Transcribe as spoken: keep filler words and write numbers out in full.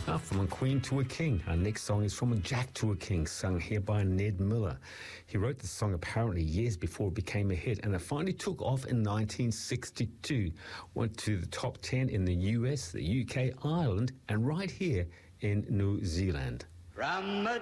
Now, from a Queen to a King, our next song is from a Jack to a King, sung here by Ned Miller. He wrote this song apparently years before it became a hit, and it finally took off in nineteen sixty-two. Went to the top ten in the U S, the U K, Ireland, and right here in New Zealand. From a